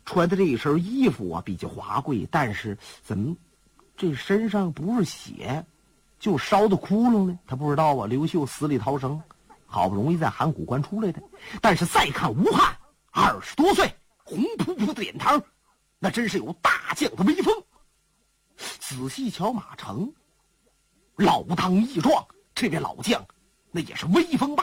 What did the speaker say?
穿的这一身衣服啊比较华贵，但是怎么这身上不是血，就烧的窟窿呢？他不知道啊。刘秀死里逃生，好不容易在函谷关出来的，但是再看吴汉20多岁，红扑扑的脸膛，那真是有大将的威风。仔细瞧马成，老当益壮，这位老将那也是威风八